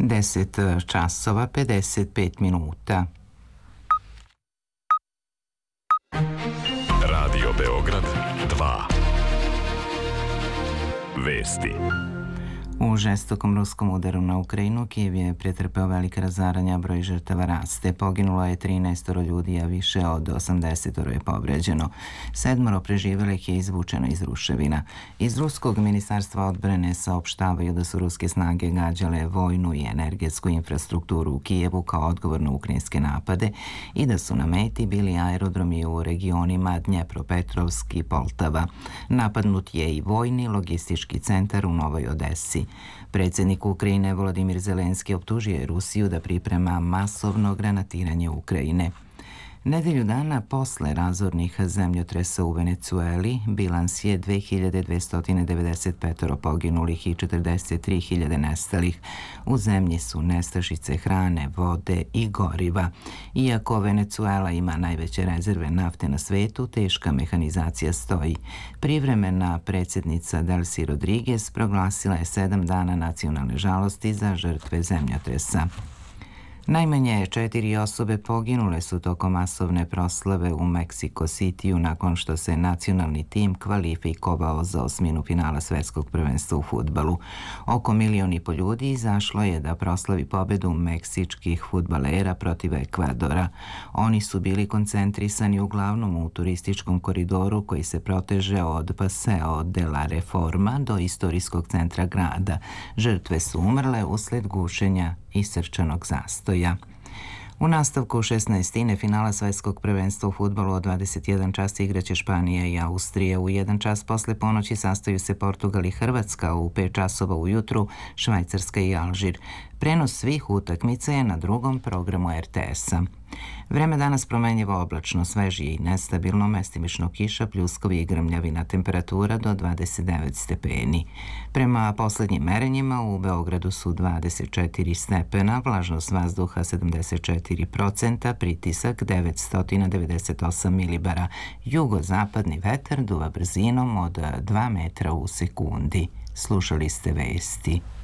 10 časova 55 minuta. Radio Beograd 2. Vesti. U žestokom ruskom udaru na Ukrajinu Kijev je pretrpeo velike razaranja, broj žrtava raste. Poginulo je 13 ljudi, a više od 80 je povređeno. 7 preživelih je izvučeno iz ruševina. Iz ruskog ministarstva odbrane saopštavaju da su ruske snage gađale vojnu i energetsku infrastrukturu u Kijevu kao odgovor na ukrajinske napade i da su na meti bili aerodromi u regionima Dnjepropetrovsk i Poltava. Napadnut je i vojni logistički centar u Novoj Odesi. Predsjednik Ukrajine Volodimir Zelenski optužio je Rusiju da priprema masovno granatiranje Ukrajine. Nedelju dana posle razornih zemljotresa u Venecueli bilans je 2295 poginulih i 43.000 nestalih. U zemlji su nestašice hrane, vode i goriva. Iako Venecuela ima najveće rezerve nafte na svetu, teška mehanizacija stoji. Privremena predsjednica Delcy Rodriguez proglasila je 7 dana nacionalne žalosti za žrtve zemljotresa. Najmanje 4 osobe poginule su tokom masovne proslave u Meksiko Cityu nakon što se nacionalni tim kvalifikovao za osminu finala svetskog prvenstva u fudbalu. Oko 1,5 miliona ljudi izašlo je da proslavi pobedu meksičkih fudbalera protiv Ekvadora. Oni su bili koncentrisani uglavnom u turističkom koridoru koji se proteže od Paseo de la Reforma do istorijskog centra grada. Žrtve su umrle usled gušenja i srčanog zastoja. U nastavku 16. finala svetskog prvenstva u fudbalu od 21 čas igraće Španija i Austrija. U 1 čas posle ponoći sastaju se Portugal i Hrvatska, u 5 časova ujutru Švajcarska i Alžir. Prenos svih utakmica je na drugom programu RTS-a. Vreme danas promenljivo oblačno, svežije i nestabilno, mestimično kiša, pljuskovi i grmljavina, temperatura do 29 stepeni. Prema poslednjim merenjima u Beogradu su 24 stepena, vlažnost vazduha 74%, pritisak 998 milibara, jugozapadni vetar duva brzinom od 2 metra u sekundi. Slušali ste vesti.